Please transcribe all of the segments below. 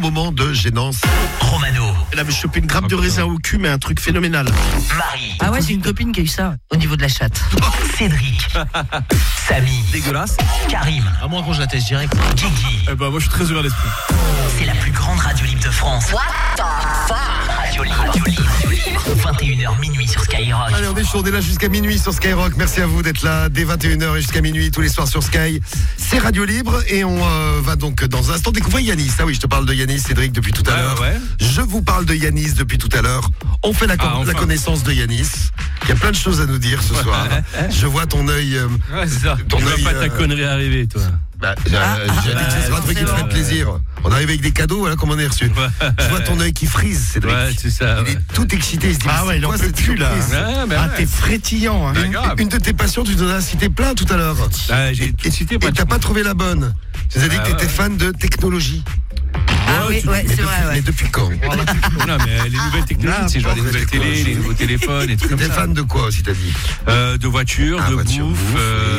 moment de gênance. Romano. Elle avait chopé une grappe de raisin au cul, mais un truc phénoménal. Marie. Ah ouais, j'ai une copine qui a eu ça au niveau de la chatte. Cédric. Samy. Dégueulasse. Karim. À moins qu'on je la teste direct. Guigui. Eh ben moi je suis très ouvert d'esprit. C'est la plus grande radio libre de France. What the fuck? Radio libre. 21h minuit sur Skyrock. Allez, on est chaud, on est là jusqu'à minuit sur Skyrock. Merci à vous d'être là dès 21h et jusqu'à minuit tous les soirs sur Sky. C'est Radio Libre et on va donc dans un instant découvrir Yanis. Ah oui, je te parle de Yanis, Cédric, depuis tout à l'heure. Ouais. Je vous parle de Yanis depuis tout à l'heure. On fait la connaissance de Yanis. Il y a plein de choses à nous dire ce soir. Je vois ton œil. Ouais, c'est ça. Ton Tu œil, vois pas ta connerie arriver, toi. J'ai dit que ce sera un truc qui te ferait plaisir. On arrive avec des cadeaux, voilà comment on est reçu. Je vois ton œil qui frise, Cédric. Ouais, c'est ça. Il est tout excité. Il se dit, Ah ouais, il en peut plus là. T'es frétillant. Hein. Une de tes passions, tu nous en as cité plein tout à l'heure. J'ai cité Et t'as pas trouvé la bonne. Tu nous as dit que t'étais fan de technologie. Ah oui, ouais, c'est vrai, Mais ouais. depuis quand? Non, mais les nouvelles technologies, c'est genre les nouvelles télés, les nouveaux téléphones et tout comme T'es ça. fan de quoi aussi, t'as dit? De voitures, de voiture, bouffe,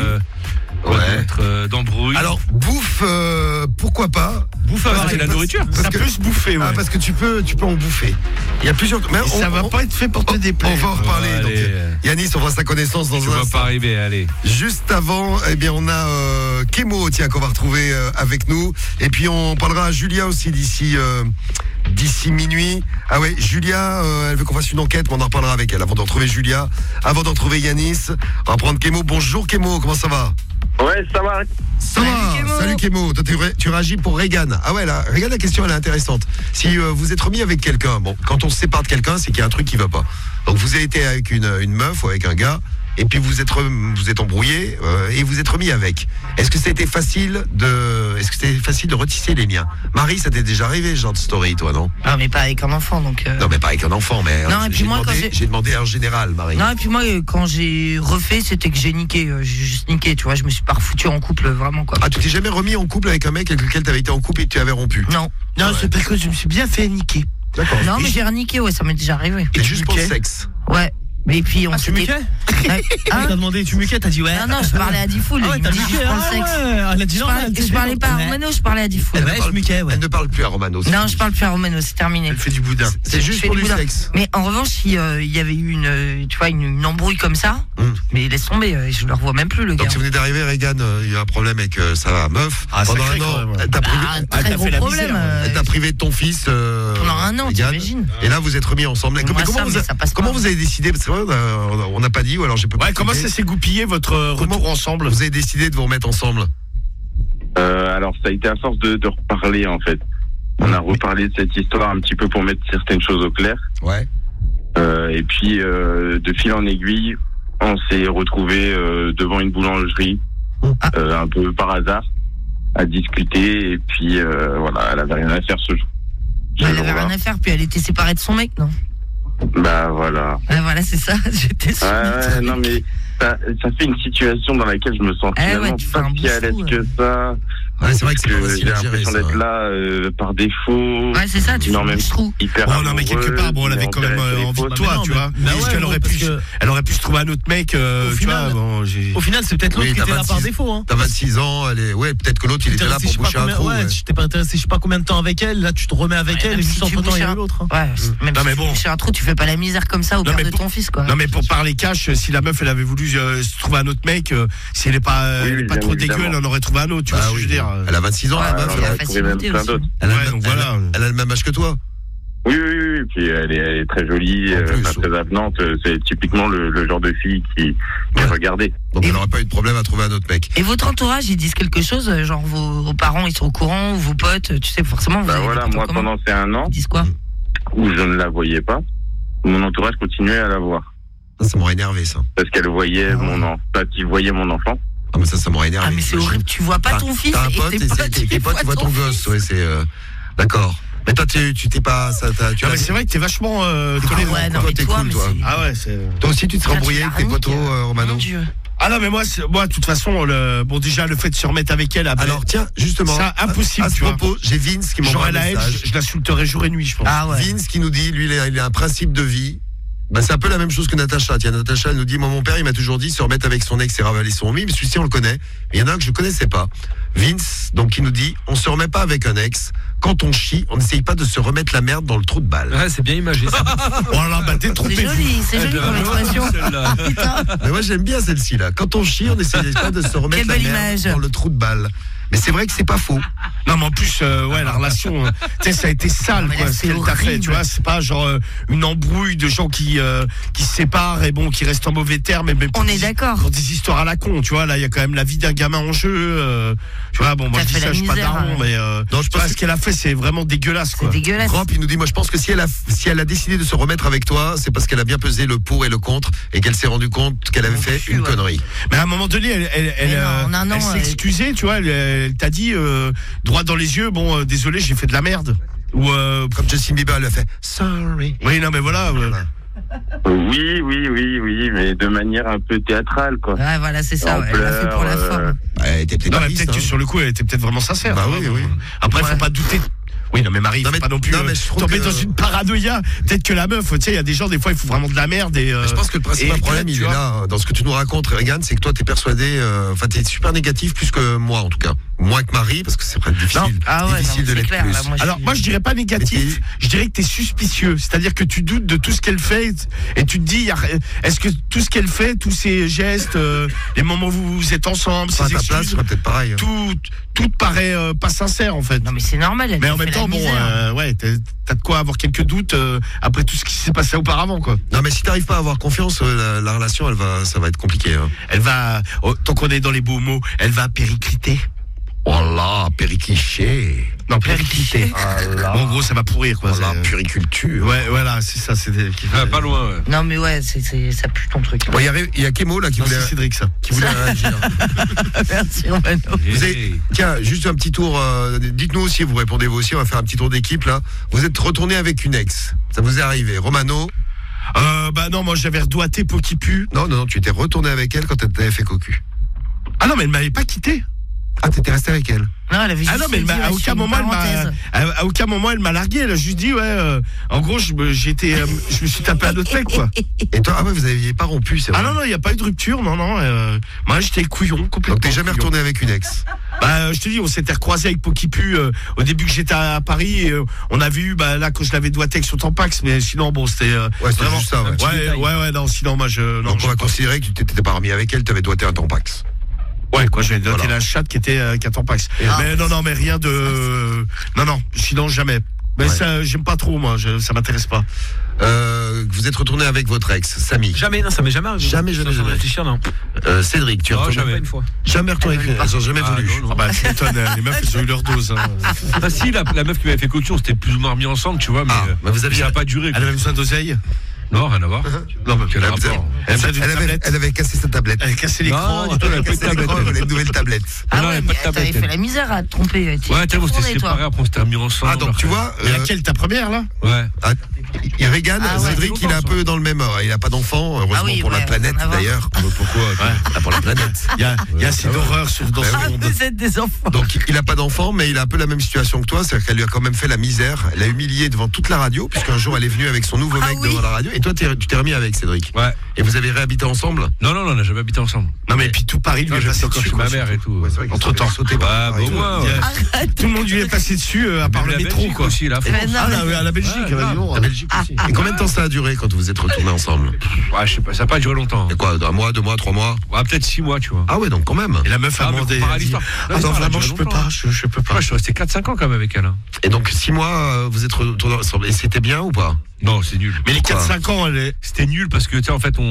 d'embrouilles. Alors, bouffe, pourquoi pas? Bouffe, c'est la nourriture. Ça peut se bouffer, ouais. Ah, parce que tu peux en bouffer. Il y a plusieurs. Mais ça va pas être fait pour te déplaire. On va en reparler. Allez. Donc, Yanis, on fera sa connaissance dans Tu un vas instant. pas arriver, allez. Juste avant, eh bien, on a Kémo, tiens, qu'on va retrouver avec nous. Et puis, on parlera à Julia aussi d'ici minuit. Ah ouais, Julia, elle veut qu'on fasse une enquête, mais on en reparlera avec elle avant de retrouver Julia, avant de retrouver Yanis. On va prendre Kémo. Bonjour Kémo, comment ça va? Ouais, ça va. Ça va. Kémo. Salut Kémo. Toi, tu réagis pour Regan. Ah ouais, là, Regan, la question elle est intéressante. Si vous êtes remis avec quelqu'un, bon, quand on se sépare de quelqu'un, c'est qu'il y a un truc qui va pas. Donc vous avez été avec une meuf ou avec un gars, et puis vous êtes embrouillé et vous êtes remis avec. Est-ce que c'était facile de retisser les liens? Marie, ça t'est déjà arrivé ce genre de story, toi, non? Ah, mais pas avec un enfant, donc. Non, mais pas avec un enfant, mais Non, et puis moi, j'ai demandé en général, Marie. Non, et puis moi, quand j'ai refait, c'était que j'ai niqué. J'ai juste niqué, tu vois. Je me suis pas refoutu en couple, vraiment, quoi. Ah, tu t'es jamais remis en couple avec un mec avec lequel t'avais été en couple et que tu avais rompu? Non. Non, c'est parce que je me suis bien fait niquer. D'accord. Non, mais j'ai reniqué, ouais, ça m'est déjà arrivé. Et juste pour le niquais sexe? Ouais. Mais puis, on Tu s'était. muquais Ouais. T'as demandé, tu muquais, t'as dit ouais. Non, je parlais à Diffoul. Il me dit, je prends le sexe. Elle a dit non, Je parlais pas à Romano, je parlais à Diffoul. Elle ne parle plus à Romano. Non, je parle plus à Romano, c'est terminé. Elle fait du boudin. C'est juste fais pour du du boudin. sexe. Mais en revanche, si il y avait eu une embrouille comme ça, mais laisse tomber, je le revois même plus, le gars. Donc si vous venez d'arriver, Regan, il y a un problème avec sa meuf. Ah, pendant sacré, un an, quand même. elle t'a privé, Très t'a gros fait la problème. misère. elle t'a privé de ton fils. Pendant un an, Regan. t'imagines. Et là, vous êtes remis ensemble. Moi, ça, mais ça passe comment pas. vous avez décidé? Parce que c'est vrai, on n'a pas dit, ou alors j'ai pas. Ouais, comment ça s'est goupillé votre retour ensemble? Vous avez décidé de vous remettre ensemble? Alors, ça a été à force de reparler, en fait. On a reparlé de cette histoire un petit peu pour mettre certaines choses au clair. Ouais. Et puis, de fil en aiguille, on s'est retrouvés devant une boulangerie, un peu par hasard, à discuter. Et puis, voilà, elle avait rien à faire ce jour. Elle avait rien à faire, puis elle était séparée de son mec, non? Bah, voilà. Voilà, c'est ça, j'étais sûre. Ouais, non, mais ça fait une situation dans laquelle je me sens finalement ouais, tu fais pas un si à l'aise bouffou, que ça. Ouais, c'est vrai que c'est pas Parce facile j'ai à gérer, l'impression ça, d'être ouais. là par défaut. Ouais, c'est ça, tu fais même du trou. hyper Bon, non, mais quelque part, bon, elle avait amoureuse, quand même mais on envie dirait de qu'il y a toi, des tu vois. Bah Parce ouais, qu'elle aurait pu, parce que- elle aurait pu se trouver un autre mec, tu final, vois. Bon, Au final, c'est peut-être l'autre Oui, qui t'as était là par 26 défaut. Hein. T'as 26 ans, ouais, peut-être que l'autre il était là pour boucher un trou. Ouais, tu t'es pas intéressé, je sais pas combien de temps avec elle. Là, tu te remets avec elle Même et si juste tu entre temps, il y a bouches eu l'autre. Hein. Ouais, même Non, si mais tu bon. bouches un trou, tu fais pas la misère comme ça au Non, père mais de pour- ton fils, quoi. Non, mais pour parler cash, si la meuf elle avait voulu se trouver un autre mec, si elle est pas, Oui, elle est pas bien trop dégueu, évidemment. elle en aurait trouvé un autre, tu vois ce que je veux dire. Elle a 26 ans, Ouais, la meuf. c'est elle la aurait trouvé même facilité plein aussi. d'autres. Ouais, donc voilà. Elle a le même âge que toi. Oui, puis elle est très jolie, En plus, très avenante. C'est typiquement le genre de fille qui est regardée. Donc Et elle n'aurait pas eu de problème à trouver un autre mec. Et votre entourage, ils disent quelque chose, genre vos parents, ils sont au courant, ou vos potes, tu sais, forcément, vous Bah avez voilà, des potes en moi commun. pendant ces un an Ils disent quoi? où je ne la voyais pas, mon entourage continuait à la voir. Ça m'aurait énervé, ça. Parce qu'elle voyait qu'ils voyaient mon enfant. Ah, mais ça m'aurait énervé. Ah, mais c'est horrible, tu vois pas ton fils T'as un pote et et tes potes, tu vois ton gosse. Ouais, c'est. D'accord. Mais toi, tu t'es pas. Tu Non, mais c'est vrai que t'es vachement tolérant. Ouais, non, toi, mais t'es toi, cool, mais toi. c'est. Ah ouais, c'est. Toi aussi, tu te serais embrouillé avec tes potos, Romano? Mon Dieu. Ah non, mais moi, de toute façon, bon, déjà, le fait de se remettre avec elle, Alors, tiens, justement. c'est impossible, À ce tu vois. propos, j'ai Vince qui m'envoie j'aurais un la haine, message. je l'insulterais jour et nuit, je pense. Ah ouais. Vince qui nous dit, lui, il a un principe de vie. Bah, c'est un peu la même chose que Natacha. Tiens, Natacha, elle nous dit, moi, mon père, il m'a toujours dit se remettre avec son ex et ravaler son oui, mais celui-ci, on le connaît. Mais il y en a un que je connaissais pas. Vince, donc, il nous dit, on se remet pas avec un ex. Quand on chie, on n'essaye pas de se remettre la merde dans le trou de balle. Ouais, c'est bien imagé ça. Oh là, bah détrompez. C'est joli comme expression. Putain. Mais moi, j'aime bien celle-ci, là. Quand on chie, on n'essaye pas de se remettre Quelle la belle merde image. dans le trou de balle. Mais c'est vrai que c'est pas faux. Non, mais en plus, ouais, la relation, tu sais, ça a été sale, Mais quoi, là, ce c'est qu'elle t'a fait, horrible. tu vois. C'est pas genre une embrouille de gens qui se séparent et bon, qui restent en mauvais termes. Mais On est d'accord. Pour des histoires à la con, tu vois. Là, il y a quand même la vie d'un gamin en jeu. Tu vois, bon, moi, Ça je dis fait ça, la je suis pas misère, daron, ouais. mais Non, je pense ce qu'elle a fait, c'est vraiment dégueulasse, C'est quoi. dégueulasse. Ramp, il nous dit, moi, je pense que si elle a décidé de se remettre avec toi, c'est parce qu'elle a bien pesé le pour et le contre et qu'elle s'est rendue compte qu'elle avait fait une connerie. Mais à un moment donné, elle non, en un an, s'est excusée, tu vois. Elle t'a dit droit dans les yeux, bon, désolé, j'ai fait de la merde. Ou Comme Justin Bieber, elle a fait sorry. oui, non, mais voilà. Oui, mais de manière un peu théâtrale, quoi. Ouais, voilà, c'est ça. En Ouais, elle l'a fait pour la pleurs, forme. Elle était peut-être Non, pas mais lisse, peut-être que hein. sur le coup, elle était peut-être vraiment sincère. Bah tu vois. oui, oui. Après, Ouais. faut pas douter. Oui, non, mais Marie, Non, faut mais- pas non plus non, mais je trouve tomber que- dans une paranoïa. Peut-être que la meuf, tu sais, il y a des gens, des fois, ils font vraiment de la merde. Et, Je pense que le principal problème, il est là, dans ce que tu nous racontes, Regan, c'est que toi, t'es persuadé, enfin, t'es super négatif plus que moi, en tout cas. Moins que Marie, parce que c'est très difficile, Non. Ah ouais, difficile non, de c'est l'être clair, plus. là, moi, Alors, moi, je dirais pas négatif, je dirais que t'es suspicieux. C'est-à-dire que tu doutes de tout ce qu'elle fait et tu te dis, est-ce que tout ce qu'elle fait, tous ses gestes, les moments où vous êtes ensemble, À ses ta place, excuses, ce serait peut-être pareil. hein. tout te paraît pas sincère, en fait. Non, mais c'est normal. Elle Mais a en fait même la temps, bon, misère. ouais, t'as de quoi avoir quelques doutes après tout ce qui s'est passé auparavant, quoi. Non, mais si t'arrives pas à avoir confiance, la relation, ça va être compliqué. Hein. Elle va, tant qu'on est dans les beaux mots, elle va péricliter. Voilà, péricliché. Non, péricliter. Bon, en gros, ça va pourrir, quoi. Voilà, C'est- puriculture. Ouais, voilà, c'est ça, Pas loin, ouais. Non, mais ouais, ça pue ton truc. Bon, il y a Kémo, là, qui Non, voulait, c'est Cédric, ça. qui voulait réagir. Merci, Romano. Vous avez- Tiens, juste un petit tour. Dites-nous aussi, vous répondez vous aussi. On va faire un petit tour d'équipe là. Vous êtes retourné avec une ex. Ça vous est arrivé, Romano? Bah non, moi j'avais redoité pour qui pue. Non, tu étais retourné avec elle quand elle t'avait fait cocu. Ah non, mais elle m'avait pas quitté. Ah, t'étais resté avec elle. Non, elle avait Ah juste non, mais dit, à ouais, aucun une moment parenthèse. à aucun moment elle m'a largué. Elle a juste dit ouais. En gros, je me suis tapé un autre mec, quoi. Et toi, ah ouais, vous n'aviez pas rompu, c'est vrai. Ah non, il y a pas eu de rupture, non. Moi j'étais couillon complètement. Donc t'es jamais couillon. retourné avec une ex. Bah, je te dis, on s'était recroisé avec Pokipu au début que j'étais à Paris. Et, on a vu, bah là, quand je l'avais doigté avec son Tampax, mais sinon, bon, c'était. Ouais, c'était juste ça, ouais. Ouais, non, sinon, moi, non, Donc on va considérer que tu t'étais pas remis avec elle, t'avais doigté un tampax. Ouais, quoi, j'avais doigté Voilà. la chatte qui était à Tampax. Ah. Mais non, mais rien de. Non, sinon, jamais. Mais Ouais. ça, j'aime pas trop, moi, ça m'intéresse pas. Vous êtes retourné avec votre ex, Samy. Jamais, non, ça m'est jamais arrivé. Jamais. Sans réfléchir, non. Cédric, tu es Non, retourné jamais une fois. Jamais retourné avec une ex. Elles ont jamais Ah, voulu. non. Ah bah, tu m'étonnes, les meufs, elles ont eu leur dose. Hein. Ah si, la meuf qui m'avait fait cocu, on s'était plus ou moins remis ensemble, tu vois, mais bah vous aviez- ça n'a pas duré. Elle avait besoin d'oseille. Non, rien à voir. Non, mais Quel Elle, rapport elle avait cassé sa tablette. Elle a cassé l'écran. Non, du tout, elle a pas de Elle avait tablette. une nouvelle tablette. Ah Non, ouais, elle a mais pas de tablette, t'avais fait elle. la misère à te tromper. Ouais, t'as vu, on s'était séparés, après on s'était remis ensemble. Ah, donc tu vois, Et laquelle, ta première, là? Ouais. Regan, Ah ouais. Cédric, il est un peu dans le même. Il n'a pas d'enfant, heureusement Ah oui, pour la ouais, planète rien à voir. d'ailleurs. Pourquoi Pour la planète. Il y a assez d'horreur dans ce Ah, monde. vous êtes des enfants. Donc il n'a pas d'enfant, mais il a un peu la même situation que toi, c'est-à-dire qu'elle lui a quand même fait la misère, elle l'a humilié devant toute la radio, puisqu'un jour elle est venue avec son nouveau Ah mec oui. devant la radio, et toi tu t'es remis avec Cédric. Ouais. Et vous avez réhabité ensemble. Non, on n'a jamais habité ensemble. Non, mais puis tout Paris lui Non, est j'habite passé encore dessus. chez ma mère et tout. Ouais, c'est vrai qu'ils Entre-temps. sont sautés Ouais, par bah Paris. au moins. Il y a- Arrête. Tout le monde lui est passé dessus, à part Même le la métro, Belgique quoi. aussi, la Mais France. non, Ah, mais- la Belgique, Ouais, vas-y, grave. non. La Belgique aussi. Et combien de temps ça a duré quand vous êtes retournés ensemble? Ouais, je sais pas, ça n'a pas duré longtemps. Et quoi, 1 mois, 2 mois, 3 mois? Ouais, peut-être 6 mois, tu vois. Ah ouais, donc quand même. Et la meuf a Ah, mais demandé. comparé à elle dit, l'histoire. Ah L'histoire, non, elle a vraiment, duré je peux longtemps. pas, je peux pas. Ouais, je suis resté 4-5 ans quand même avec elle. Hein. Et donc 6 mois, vous êtes retournés ensemble. Et c'était bien ou pas? Non, c'est nul. Mais les Pourquoi 4-5 ans, elle est. C'était nul parce que, tu sais, en fait,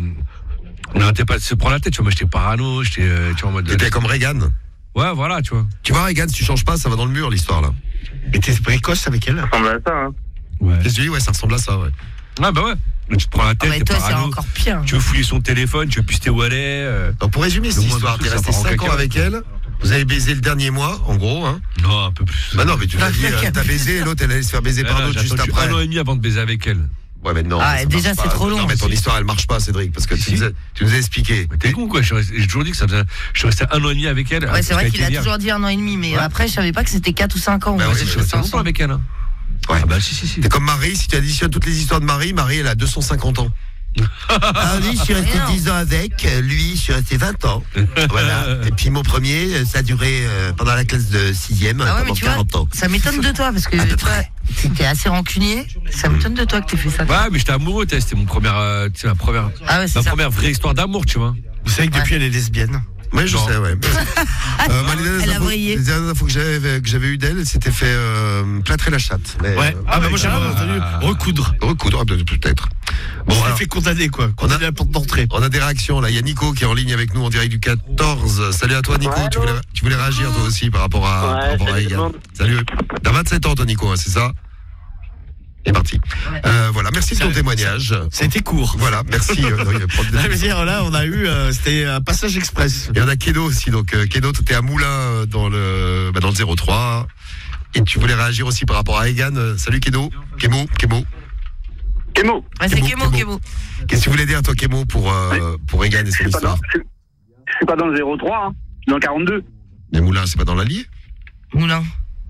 on n'arrêtait pas de se prendre la tête, tu vois. Moi, j'étais parano, j'étais tu vois, en mode. T'étais comme Regan. Ouais, voilà, tu vois. Tu vois, Regan, si tu changes pas, ça va dans le mur l'histoire là. Et t'es précoce avec elle? Ça ressemble à ça, hein. Ouais. Qu'est-ce que tu dis? Ouais, ça ressemble à ça, ouais. Ah, bah ouais. Tu te prends la Ah, tête, mais t'es toi, c'est parano. encore pire. Tu veux fouiller son téléphone, tu veux puster où elle est. Donc pour résumer cette Le moindre histoire, truc, t'es ça resté part en 5 ans caca. avec elle. Vous avez baisé le dernier mois, en gros, hein. Non, un peu plus. Bah non, mais tu l'as dit, t'as baisé et l'autre elle allait se faire baiser Ah, par non, l'autre j'ai juste attendu après. 1 an et demi avant de baiser avec elle. Ouais, mais non. Ah, ça déjà, marche c'est pas. trop long. Non, mais ton histoire, elle marche pas, Cédric, parce que Si. tu nous as expliqué. Mais t'es con, quoi. J'ai toujours dit que je suis resté 1 an et demi avec elle. Ouais, c'est vrai qu'il a vierge. toujours dit 1 an et demi, mais après, je savais pas que c'était 4 ou 5 ans. Bah Ouais, ouais, je mais sais c'est pas. longtemps avec elle. Hein. Ouais. Ah bah si. C'est comme Marie, si tu additionnes toutes les histoires de Marie, elle a 250 ans. Ah oui, je suis resté 10 ans avec, lui, je suis resté 20 ans. Voilà. Et puis mon premier, ça a duré pendant la classe de 6e, pendant 40 ans. Ça m'étonne de toi, parce que t'es assez rancunier. Ça m'étonne de toi que t'aies fait ça. Ouais, mais j'étais amoureux, c'était ma première vraie histoire d'amour, tu vois. Vous savez que depuis, elle est lesbienne. Oui, je sais, ouais. Elle a brillé. Les dernières fois que j'avais eu d'elle, elle s'était fait plâtrer la chatte. Mais, Ouais. Moi j'avais entendu recoudre. Recoudre, peut-être. Bon, on s'est fait condamner, quoi. Condamner à la porte d'entrée. On a des réactions, là. Il y a Nico qui est en ligne avec nous en direct du 14. Salut à toi, Nico. Ouais, tu voulais réagir, toi aussi, par rapport à Egan. Salut. T'as 27 ans, toi, Nico, c'est ça? C'est parti. Voilà, merci de ton témoignage. C'était court. Voilà, merci. Là, on a eu, c'était un passage express. Il y en a Kedo aussi. Donc, Kedo, tu étais à Moulins dans le 03. Et tu voulais réagir aussi par rapport à Egan. Salut, Kedo. Kemo. Ouais, c'est Kemo. Qu'est-ce que tu voulais dire, toi, Kemo, pour Egan et son histoire? Je suis pas dans le 03, hein. Je suis dans le 42. Mais Moulins, c'est pas dans l'Allier? Moulin.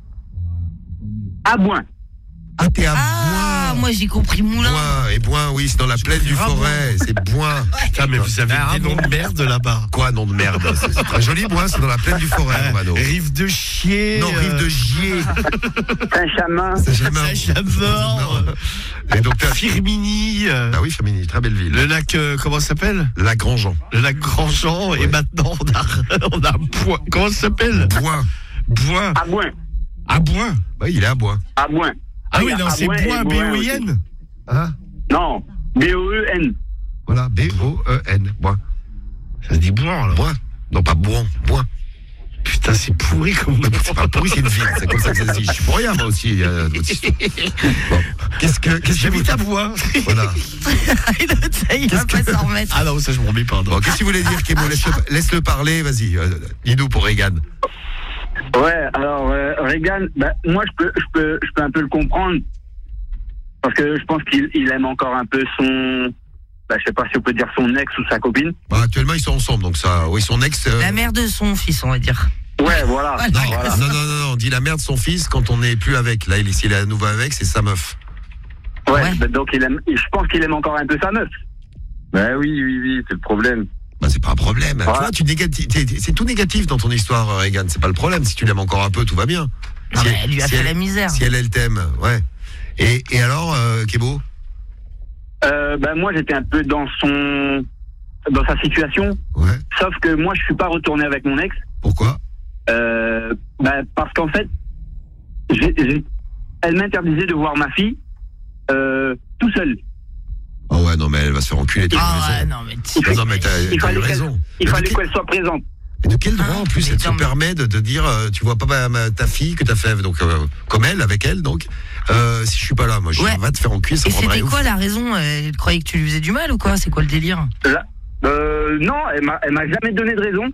À Boin. Ah, t'es à Ah, moi j'ai compris Moulin. Boin, oui, c'est dans la plaine du Forêt. C'est Boin. Putain, mais vous avez des noms de merde là-bas. Quoi, nom de merde? C'est très joli, Boin, c'est dans la plaine du Forêt, Romano. Rive de Chier. Non, Rive de Gier. Saint-Chamin. Saint-Chamond. Et donc, Firminy. Ah oui, Firminy, très belle ville. Le lac, comment ça s'appelle? Lac Grandjean. Le lac Grandjean. Ouais. Et maintenant, on a Boin. Comment ça s'appelle? Boin. À Boin. À Boin. Oui, il est à Boin. À Boin. Ah oui, non, c'est Boin, B-O-I-N. Hein? Non, B-O-E-N. Voilà, B-O-E-N. Boin. Ça se dit Boin, alors. Boin. Non, pas Boin. Boin. Putain, c'est pourri comme nom. C'est pas pourri, c'est une ville. C'est comme ça que ça se dit. Je suis pour rien, moi aussi. Bon. Qu'est-ce que J'habite à Bois. Voilà. Ça, il va pas s'en remettre. Ah non, ça, je m'en remets pas. Bon, qu'est-ce que tu voulais dire, Kémo? Laisse-le parler, vas-y. Dis-nous pour Egan. Ouais, alors Regan, moi je peux un peu le comprendre parce que je pense qu'il aime encore un peu son, je sais pas si on peut dire son ex ou sa copine. Bah, actuellement ils sont ensemble, donc ça, oui, son ex. La mère de son fils, on va dire. Ouais, voilà. Non, on dit la mère de son fils quand on n'est plus avec. Là, s'il est à nouveau avec, c'est sa meuf. Ouais. Donc je pense qu'il aime encore un peu sa meuf. Bah oui, c'est le problème. Bah, c'est pas un problème. Voilà. Toi, c'est tout négatif dans ton histoire, Egan. C'est pas le problème. Si tu l'aimes encore un peu, tout va bien. Non, mais elle lui a fait la misère. Si elle t'aime, ouais. Et alors, Kébo? Moi, j'étais un peu dans sa situation. Ouais. Sauf que moi, je suis pas retourné avec mon ex. Pourquoi? Parce qu'en fait, elle m'interdisait de voir ma fille tout seul. Oh ouais, non, mais elle va se faire enculer. Non, mais t'as eu raison. Il fallait qu'elle soit présente. Mais de quel droit, en plus, elle te permet de dire, tu vois pas ta fille que t'as fait, donc, comme elle, avec elle, donc, si je suis pas là, moi, je va te faire enculer, ça me rendrait c'était ouf. quoi la raison? Elle croyait que tu lui faisais du mal ou quoi? C'est quoi le délire? Non, elle m'a jamais donné de raison.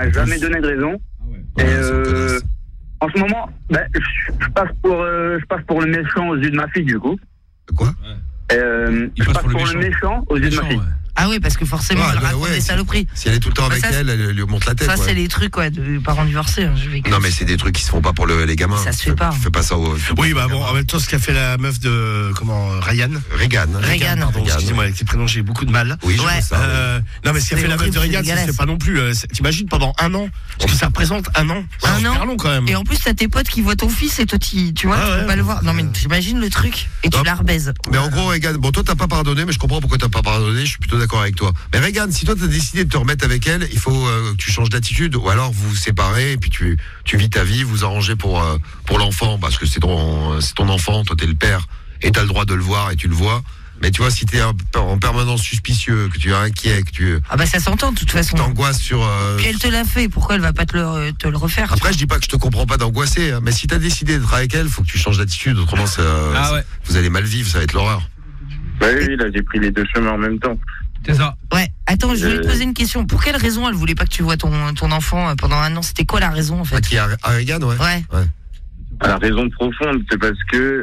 Et en ce moment, je passe pour le méchant aux yeux de ma fille, du coup. Quoi? Je passe pour le méchant aux yeux de ma fille. Ah oui, parce que forcément, elle raconte des saloperies. Si elle est tout le temps avec elle lui monte la tête. Ça, c'est les trucs de parents divorcés. Non, mais c'est des trucs qui se font pas pour les gamins. Ça se fait pas. Tu fais pas ça Oui, bon, en même temps, ce qu'a fait la meuf de, Ryan. Regan. Pardon, excusez-moi, avec ces prénoms, j'ai beaucoup de mal. Oui, je sais ça. Non, mais ce qu'a fait la meuf de Regan, ça se fait pas non plus. T'imagines pendant un an, parce que ça représente un an. Un an. C'est long quand même. Et en plus, t'as tes potes qui voient ton fils et toi, tu vois, tu peux pas le voir. Non, mais t'imagines le truc et tu la rebaises. Mais en gros, Regan, bon, toi, t'as pas pardonné, mais je comprends pourquoi t'as pas pardonné. Je suis plutôt d'accord avec toi. Mais Regan, si toi t'as décidé de te remettre avec elle, il faut que tu changes d'attitude, ou alors vous vous séparez et puis tu vis ta vie, vous arrangez pour l'enfant, parce que c'est ton enfant, toi t'es le père et t'as le droit de le voir et tu le vois. Mais tu vois, si t'es en permanence suspicieux, que tu es inquiet, que tu ça s'entend de toute façon. T'angoisses sur. Puis elle te l'a fait, pourquoi elle va pas te le refaire? Après, je dis pas que je te comprends pas d'angoisser, hein, mais si t'as décidé d'être avec elle, faut que tu changes d'attitude, autrement vous allez mal vivre, ça va être l'horreur. Oui, là j'ai pris les deux chemins en même temps. C'est ça. Ouais, attends, je voulais te poser une question. Pour quelle raison elle voulait pas que tu vois ton enfant pendant un an? C'était quoi la raison en fait? Qui est à Regan, ouais. La raison profonde, c'est parce que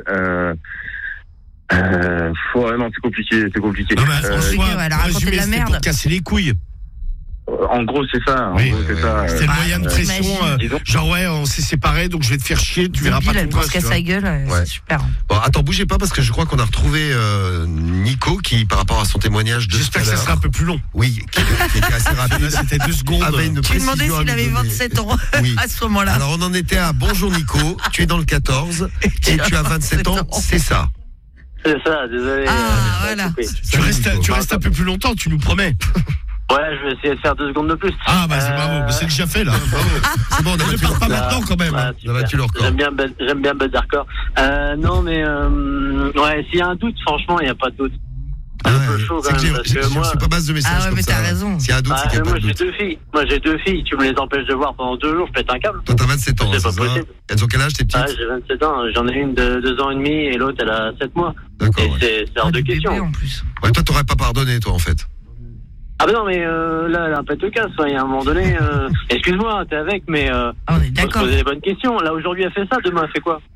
non, c'est compliqué. Non, mais elle a raconté de la merde. Pour casser les couilles. En gros, c'est ça. En Oui, gros, c'est ça. C'était le moyen de pression. disons- Genre, ouais, on s'est séparés, donc je vais te faire chier, tu verras pas Débile, ton elle pense gosse. qu'à tu vois. sa gueule, Ouais. c'est super. Bon, attends, bougez pas parce que je crois qu'on a retrouvé Nico qui, par rapport à son témoignage de tout J'espère à que ça l'heure, sera un peu plus long. oui, qui était assez Là, rapide. c'était 2 secondes. Avait une Tu lui demandais précision à s'il nous avait donner. 27 ans Oui. à ce moment-là. Alors on en était à bonjour Nico, tu es dans le 14 et tu as 27 ans, c'est ça. C'est ça, désolé. Ah, voilà. coupé. Tu restes un peu plus longtemps, tu nous promets. Ouais, je vais essayer de faire 2 secondes de plus. Ah, bah, c'est bravo. Bah, c'est déjà fait, là. Bravo. C'est bon, on a Ne battu pars pas le record. maintenant, quand même. Ouais, hein. On a battu le record. J'aime bien Buzz Hardcore. Non, mais ouais, s'il y a un doute, franchement, il n'y a pas de doute. Ah un ouais, peu chaud, c'est quand que même, j'ai parce que reçu moi- pas mal de messages Ah ouais, comme mais ça. t'as raison. S'il y a un doute, c'est qu'il n'y a moi, pas de j'ai doute. 2 filles. Moi, j'ai 2 filles. Tu me les empêches de voir pendant 2 jours, je pète un câble. Toi t'as 27 ans, C'est c'est pas ça possible. Elles ont quel âge tes petites? Ouais, j'ai 27 ans. J'en ai une de 2 ans et demi et l'autre, elle a 7 mois. D'accord, Et ouais. c'est hors de Du bébé, question. en plus. Ouais, toi t'aurais pas pardonné toi en fait. Ah, ben non, mais là, elle a un pète de casse. Il y a un moment donné. Excuse-moi, t'es avec, mais Ah, on est faut se d'accord. poser les bonnes questions. Là, aujourd'hui, elle fait ça. Demain, elle fait quoi?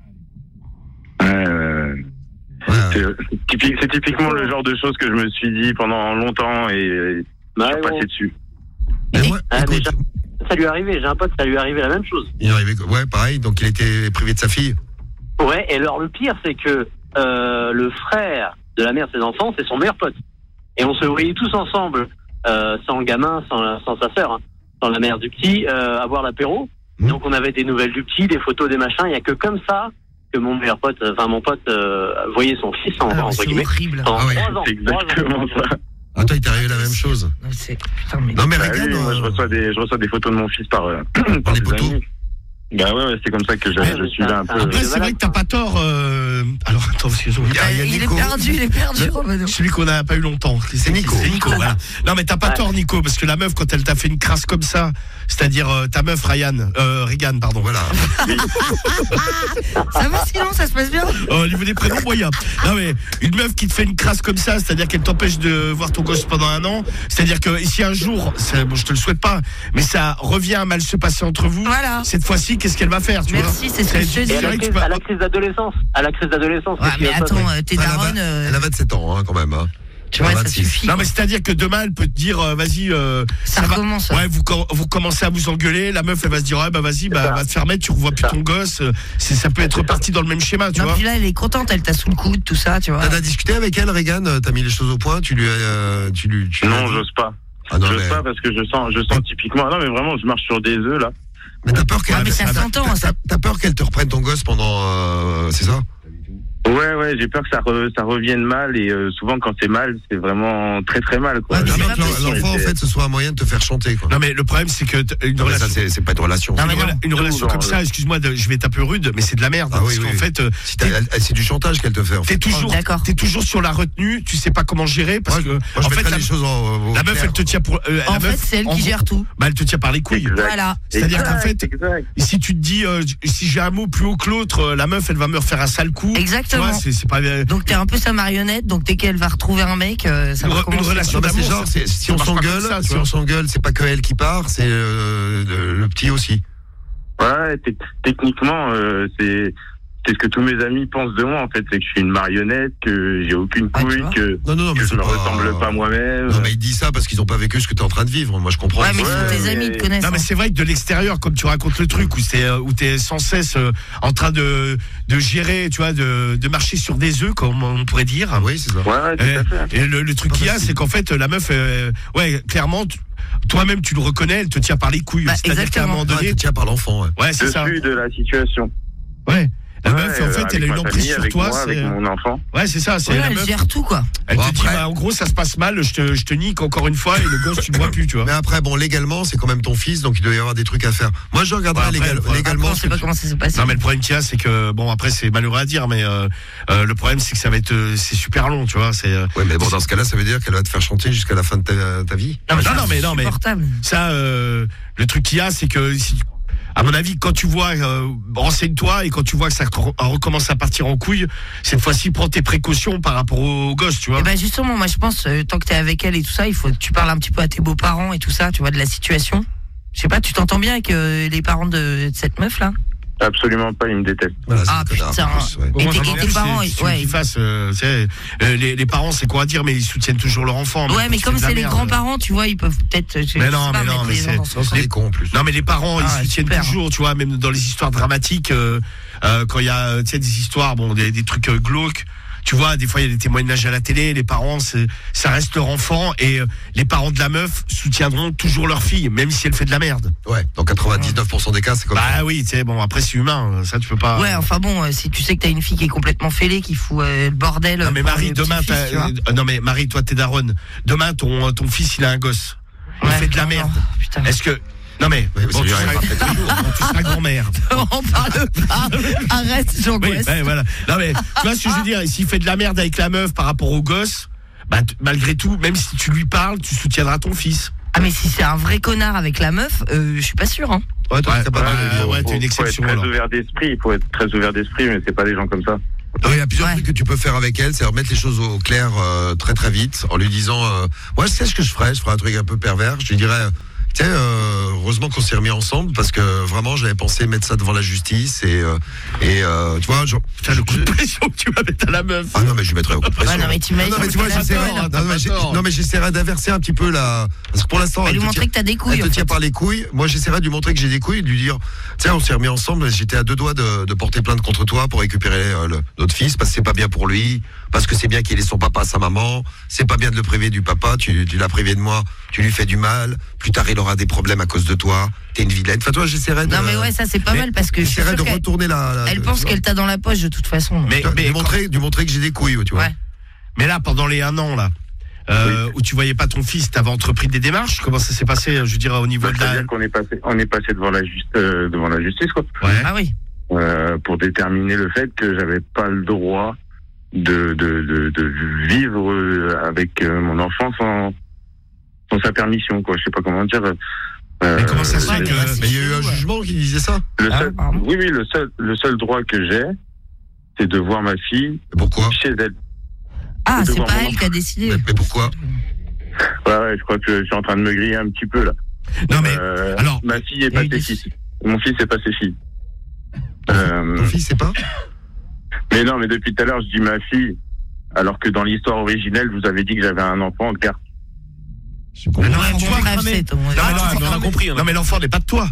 Ouais. C'est typiquement le genre de choses que je me suis dit pendant longtemps et je Ouais, suis bon. passé dessus. Mais moi, Ah, mais écoute, ça lui est arrivé. J'ai un pote, ça lui est arrivé la même chose. il est arrivé, ouais, pareil, donc il était privé de sa fille. Ouais, et alors le pire, c'est que le frère de la mère de ses enfants, c'est son meilleur pote. Et on se voyait tous ensemble, sans le gamin, sans sa sœur, hein, sans la mère du petit, à boire l'apéro. Donc on avait des nouvelles du petit, des photos, des machins. Il y a que comme ça que mon meilleur pote, mon pote, voyait son fils, Ah, mais entre c'est guillemets. horrible. En Ah ouais, 3 ans. C'est exactement ça. Ah, toi il t'est arrivé la même chose. Putain, mais... Non mais Bah Regan, oui, moi, je reçois des photos de mon fils par Par les des poteaux. amis. Bah ouais, c'est comme ça que je suis là un peu. Après, c'est vrai que t'as pas tort. Alors, attends, excuse-moi. il y a Il est Nico. perdu, Romano. Celui qu'on n'a pas eu longtemps. C'est Nico. C'est Nico, voilà. Non, mais t'as pas tort, Nico, parce que la meuf, quand elle t'a fait une crasse comme ça, c'est-à-dire ta meuf, Regan, pardon. Voilà. Ça va sinon, ça se passe bien? Au niveau des prénoms, moyen. Non, mais une meuf qui te fait une crasse comme ça, c'est-à-dire qu'elle t'empêche de voir ton gosse pendant 1 an, c'est-à-dire que si un jour, bon, je te le souhaite pas, mais ça revient à mal se passer entre vous, Voilà. cette fois-ci, qu'est-ce qu'elle va faire, tu Merci, vois? c'est ce que je te dis. Et C'est vrai que tu vas- à la crise d'adolescence. À la crise d'adolescence. Ouais, qu'est-ce mais qui va se attends, passer t'es Elle a daronne, elle a 27 ans hein, quand même. Hein. tu vois, ça 26. suffit. Non, mais c'est-à-dire que demain, elle peut te dire, vas-y, Ça va. recommence. Ouais, vous commencez à vous engueuler, la meuf, elle va se dire, ouais, bah vas-y, bah, ça. va te faire mettre, tu revois plus ton gosse. Ça peut être parti dans le même schéma, tu Non, vois. puis là, elle est contente, elle t'a sous le coude, tout ça, tu vois. T'en as discuté avec elle, Regan? T'as mis les choses au point? Tu lui as Non, dit j'ose pas. Ah non, J'ose mais, pas parce que je sens typiquement. Non, mais vraiment, je marche sur des œufs là. mais t'as peur qu'elle Ouais, mais ça s'entend, ça. t'as peur qu'elle te reprenne ton gosse pendant c'est ça? Ouais, j'ai peur que ça revienne mal et souvent quand c'est mal, c'est vraiment très très mal quoi. Ouais, mais T'as c'est peur pas que possible. l'enfant en fait ce soit un moyen de te faire chanter quoi. Non, mais le problème, c'est que une Non, mais ça relation. c'est pas une relation. Non, mais non. Une relation Genre, comme ça, excuse-moi, je vais être un peu rude, mais c'est de la merde. Ah parce oui, qu'en oui. fait, Si c'est du chantage qu'elle te fait en fait. D'accord. t'es toujours sur la retenue, tu sais pas comment gérer, parce que, Moi je en fait, mettrais les choses au la meuf, clair. elle te tient pour, En la fait, meuf, c'est elle en qui gros, gère tout. bah, elle te tient par les couilles. Exact. Voilà. C'est-à-dire qu'en fait, Exact. si tu te dis, si j'ai un mot plus haut que l'autre, la meuf, elle va me refaire un sale coup. Exactement. Tu vois, c'est pas, Donc t'es un peu sa marionnette, donc dès qu'elle va retrouver un mec, ça va Une recommencer. relation Non, mais c'est d'amour, genre, ça- si ça on marche pas s'engueule, comme ça, tu si vois. on s'engueule, c'est pas que elle qui part, c'est le petit aussi. Ouais, techniquement, c'est ce que tous mes amis pensent de moi en fait, c'est que je suis une marionnette, que j'ai aucune Ah, tu couille, vois. que Non, mais je c'est me pas ressemble pas moi-même. Non, mais ils disent ça parce qu'ils ont pas vécu ce que t'es en train de vivre. Moi, je comprends. Ouais, mais ils Ouais, sont tes mais- amis, ils te connaissent. Non, mais c'est vrai que de l'extérieur, comme tu racontes le truc, où t'es sans cesse en train de gérer, tu vois, de marcher sur des œufs, comme on pourrait dire. Ah oui, c'est ça. Ouais, tout à fait. Et le truc qu'il y a, facile. c'est qu'en fait, la meuf, ouais, clairement, toi-même, tu le reconnais, elle te tient par les couilles. Bah, C'est-à-dire qu'à un exactement. moment Ah, donné, tu tiens par l'enfant. Ouais. ouais, c'est Je ça. suis de la situation. Ouais. La Ouais, meuf, en fait, avec elle a une ma emprise famille, sur avec toi. moi, avec mon enfant. Ouais, c'est ça. C'est Ouais, la elle meuf. gère tout, quoi. Elle Bon, te dit, après- bah, en gros, ça se passe mal, je te nique encore une fois, et le gosse, tu le vois plus, tu vois. Mais après, bon, légalement, c'est quand même ton fils, donc il doit y avoir des trucs à faire. Moi, je regarderai Ouais, après, Après, légalement. on sait pas comment ça s'est passé. Non, mais le problème qu'il y a, c'est que, bon, après, c'est malheureux à dire, mais le problème, c'est que ça va être, c'est super long, tu vois. C'est Ouais, mais bon, dans ce cas-là, ça veut dire qu'elle va te faire chanter jusqu'à la fin de ta vie. non, c'est mais insupportable. ça, le truc qu'il y a, c'est que, à mon avis, quand tu vois, renseigne-toi, et quand tu vois que ça recommence à partir en couille, cette fois-ci, prends tes précautions par rapport au gosse, tu vois. Et ben justement, moi je pense, tant que t'es avec elle et tout ça, il faut que tu parles un petit peu à tes beaux-parents et tout ça, tu vois, de la situation. Je sais pas, tu t'entends bien avec les parents de cette meuf là? Absolument pas, il me déteste. Voilà, c'est Ah, un connard, putain. en plus, ouais. Bon, moi, tes j'en ai marre, parents, c'est- ouais. qu'ils fassent, les parents, c'est quoi à dire, mais ils soutiennent toujours leur enfant. même Ouais, quand mais il comme fait de la c'est les merde. grands-parents, tu vois, ils peuvent peut-être. Mais non, mais c'est- C'est des cons en plus. Non, mais les parents, Ah, ils ouais, soutiennent super. toujours, tu vois, même dans les histoires dramatiques, quand il y a, tu sais, des histoires, bon, des trucs glauques. Tu vois, des fois, il y a des témoignages à la télé, les parents, ça reste leur enfant, et les parents de la meuf soutiendront toujours leur fille, même si elle fait de la merde. Ouais, dans 99% des cas, c'est comme ça. Bah oui, tu sais, bon, après, c'est humain, ça, tu peux pas. Ouais, enfin bon, si tu sais que t'as une fille qui est complètement fêlée, qui fout le bordel. Non mais pour Marie, le demain, petit-fils, tu vois. non mais Marie, toi t'es daronne. Demain, ton fils, il a un gosse. Il Ouais, fait de la non, merde. non, putain. Est-ce que non mais Oui, bon, ça lui tu arrivera peut-être un jour. tu seras grand-mère. On parle pas. Arrête, Oui, j'angoisse. ouais, voilà. Non mais tu vois ce que je veux dire. Et s'il fait de la merde avec la meuf par rapport au gosse, bah malgré tout, même si tu lui parles, tu soutiendras ton fils. Ah, mais si c'est un vrai connard avec la meuf, je suis pas sûre. Hein. Ouais, toi, Ouais, t'as pas mal. ouais, t'es une exception, Faut être alors. très ouvert d'esprit, il faut être très ouvert d'esprit, mais c'est pas des gens comme ça. Non, il y a plusieurs Ouais. trucs que tu peux faire avec elle, c'est remettre les choses au clair très très vite, en lui disant moi je sais ce que je ferais un truc un peu pervers, je lui dirais tu sais, heureusement qu'on s'est remis ensemble parce que vraiment j'avais pensé mettre ça devant la justice et tu vois genre, Putain, le coup de pression que tu vas mettre à la meuf. ah non mais je lui mettrais au coup de pression. Ouais, non, mais t'imagines, non mais tu vois t'as j'essaierais tort, t'as pas tort. non mais j'essaierais d'inverser un petit peu la parce que pour l'instant Bah, elle lui te montrer tient- que t'as des couilles. elle te en tient fait. par les couilles. Moi, j'essaierai de lui montrer que j'ai des couilles, de lui dire, tiens, on s'est remis ensemble, j'étais à 2 doigts de porter plainte contre toi pour récupérer notre fils, parce que c'est pas bien pour lui, parce que c'est bien qu'il ait son papa, sa maman, c'est pas bien de le priver du papa, tu l'as privé de moi, tu lui fais du mal, plus tard il aura des problèmes à cause de toi, t'es une vilaine. Enfin, toi, j'essaierai de... Non, mais ouais, ça c'est pas mais mal parce que je suis J'essaierai sûre de qu'elle retourner elle pense qu'elle t'a dans la poche de toute façon. Mais de montrer que j'ai des couilles, tu vois. Ouais. mais là, pendant les 1 an là, où tu voyais pas ton fils, t'avais entrepris des démarches. Comment ça s'est passé, je veux dire, au niveau de la. C'est-à-dire qu'on est passé devant la justice, quoi. Ouais. Ah oui. Pour déterminer le fait que j'avais pas le droit de vivre avec mon enfant sans sa permission, quoi. Je sais pas comment dire. Mais comment ça se fait ouais, que. mais là, Mais il y a eu un jugement qui disait ça. pardon. Oui, le seul droit que j'ai, c'est de voir ma fille Pourquoi chez elle. Ah, c'est devant pas mon elle enfant. qui a décidé. mais pourquoi Ouais, je crois que je suis en train de me griller un petit peu là. Non mais alors. Ma fille est il y a pas eu des- ses fils. Mon fils est pas ses filles. Ton fils, c'est pas Mais non, mais depuis tout à l'heure, je dis ma fille, alors que dans l'histoire originelle, je vous avais dit que j'avais un enfant, car Mais non, Ouais, tu bon, vois, bref, c'est ton. Non, mais on a compris. Non, mais l'enfant n'est pas de toi.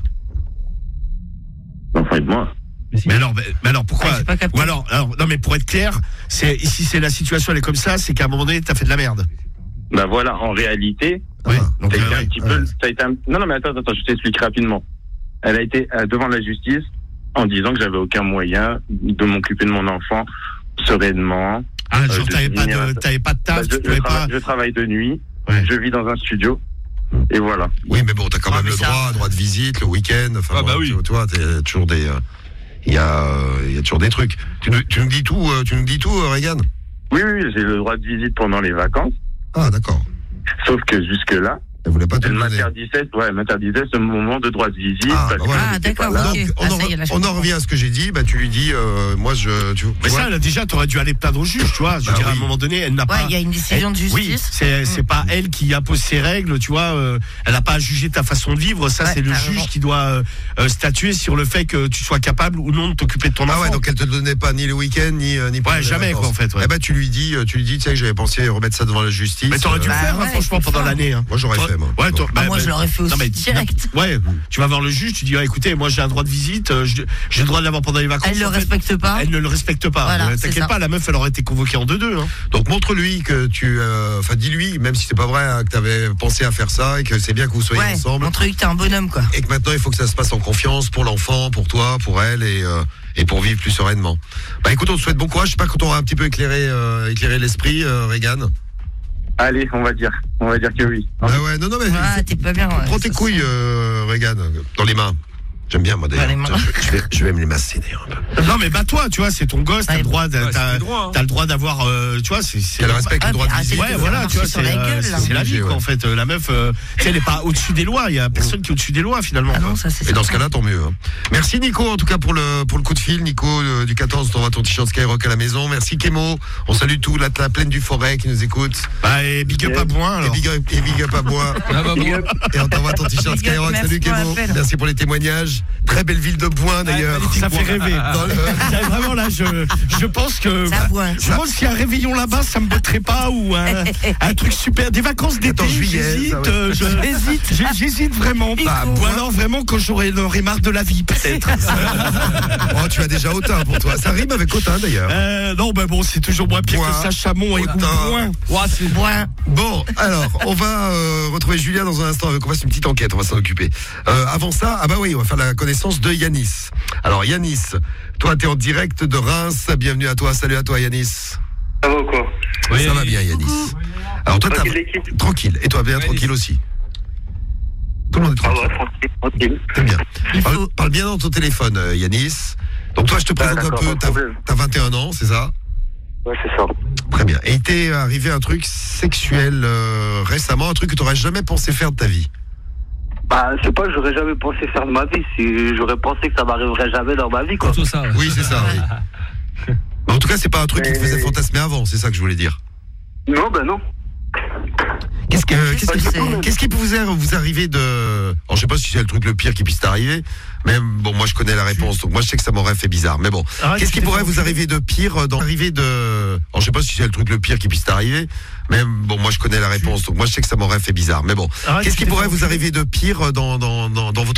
l'enfant est de moi. Mais alors pourquoi Ah, j'ai pas capté. Ou alors, non, mais pour être clair, ici c'est la situation, elle est comme ça, c'est qu'à un moment donné, t'as fait de la merde. Bah voilà, en réalité, Oui. Donc, ça a été un ouais. petit peu, ça a été un... Non, mais attends, je t'explique rapidement. Elle a été devant la justice en disant que j'avais aucun moyen de m'occuper de mon enfant sereinement. Ah, genre de t'avais pas finir- de taf, Bah, tu pouvais pas. je travaille de nuit, Ouais. je vis dans un studio, et voilà. Oui, mais bon, t'as quand Ah, même mais le ça- droit de visite, le week-end. Enfin, Ah, bon, bah oui. tu vois, t'es toujours des. Il y a toujours des trucs. Tu nous dis tout, Reagan. Oui, j'ai le droit de visite pendant les vacances, Ah, d'accord. sauf que jusque-là, Elle voulait pas te elle le donner. m'interdisait ce moment de droit de visite. Ah, parce bah que voilà. Ah, j'étais pas d'accord, là. ok. Donc, Ah, ça y est, là, je on en comprends. revient à ce que j'ai dit. Bah, tu lui dis, moi, Mais ça, là, déjà, t'aurais dû aller plaindre au juge, tu vois. Je veux Bah dire, à un oui. moment donné, elle n'a Ouais, pas. il y a une décision de Oui, justice. c'est pas elle qui impose ses règles, tu vois. Elle n'a pas à juger ta façon de vivre. Ça, Ouais, c'est le t'as juge raison. qui doit statuer sur le fait que tu sois capable ou non de t'occuper de ton Ah enfant. ouais, donc elle te donnait pas ni le week-end, ni pendant les jamais, vacances. quoi, en fait, ouais. Eh ben, tu lui dis, tu sais que j'avais pensé remettre ça devant la justice. Mais t'aurais dû le Bah faire, ouais, hein, franchement, faut pendant le faire. l'année. Hein. Moi, j'aurais fait, moi. Ouais, Bon. Ah, moi, je l'aurais fait aussi non, mais direct. Ouais, tu vas voir le juge, tu dis, écoutez, moi j'ai un droit de visite, j'ai le droit de l'avoir pendant les vacances. Elle le En fait, respecte pas. Elle ne le respecte pas. Voilà, c'est T'inquiète ça. pas, la meuf, elle aurait été convoquée en 2-2. Hein. Donc montre-lui que dis-lui, même si c'est pas vrai, hein, que t'avais pensé à faire ça et que c'est bien que vous soyez Ouais, ensemble. montre-lui que t'es un bonhomme, quoi. Et que maintenant il faut que ça se passe en confiance pour l'enfant, pour toi, pour elle et pour vivre plus sereinement. Bah écoute, on te souhaite bon courage. Je sais pas quand on aura un petit peu éclairé l'esprit, Reagan. Allez, on va dire que oui. Ah ouais, non mais Ah, t'es pas bien. ouais, prends tes ça, couilles, Reagan, dans les mains. J'aime bien moi d'ailleurs. Dans les mains. Je vais me les masser d'ailleurs un peu. Non, Non, mais toi, tu vois, c'est ton gosse, t'as le droit, t'as le droit d'avoir, tu vois, c'est. Elle respecte le droit de visite. Ouais, voilà, tu vois, c'est la vie, quoi, en fait. La meuf, tu sais, elle est pas au-dessus des lois. Il y a personne qui est au-dessus des lois, finalement. Ah non, ça, c'est Et dans ce cas-là, tant mieux. Merci Nico, en tout cas pour le coup de fil. Nico du 14, t'envoies ton t-shirt Skyrock à la maison. Merci Kémo. On salue tout la plaine du Forêt qui nous écoute. Bah, et big up à Boin, alors. Et big up à Bois. Et on t'envoie ton t-shirt Skyrock. Salut Kémo. Merci pour les témoignages. Très belle ville de Boin d'ailleurs. Ça fait rêver. Vraiment là, je pense que. Je pense qu'il y a un réveillon là-bas, ça me botterait pas ou un truc super. Des vacances d'été. En juillet. J'hésite vraiment. Ou alors vraiment quand j'aurai marre de la vie, peut-être. Oh, tu as déjà Autun pour toi. Ça rime avec Autun d'ailleurs. Non, bah bon, c'est toujours moins pire que Saint-Chamond et Boin. Ouais, c'est Boin. Bon, alors, on va retrouver Julien dans un instant. On va faire une petite enquête, on va s'en occuper. Avant ça, on va faire la connaissance de Yanis. Alors, Yanis, toi, t'es en direct de Reims. Bienvenue à toi. Salut à toi, Yanis. Ça va ou quoi? Oui. Ça va bien, Yanis. Alors, toi, tranquille. Et toi, bien tranquille aussi. Tout le monde est tranquille. Ah ouais, tranquille. Très bien. Parle bien dans ton téléphone, Yanis. Donc, toi, je te présente un peu. T'as 21 ans, c'est ça? Ouais, c'est ça. Très bien. Et il t'est arrivé un truc sexuel récemment, un truc que t'aurais jamais pensé faire de ta vie? Bah, c'est pas que j'aurais jamais pensé faire de ma vie, j'aurais pensé que ça m'arriverait jamais dans ma vie, quoi. Tout ça, ouais. Oui, c'est ça, oui. Mais en tout cas, c'est pas un truc qui te faisait fantasmer avant, c'est ça que je voulais dire. Non, ben non. Qu'est-ce qui peut vous arriver de... Alors, je sais pas si c'est le truc le pire qui puisse t'arriver, mais bon, moi je connais la réponse, donc moi je sais que ça m'aurait fait bizarre. Mais bon, qu'est-ce qui pourrait vous arriver de pire dans l'arrivée de... Alors, je sais pas si c'est le truc le pire qui puisse t'arriver, mais bon, moi je connais la réponse, donc moi je sais que ça m'aurait fait bizarre. Mais bon, qu'est-ce qui pourrait vous arriver de pire dans votre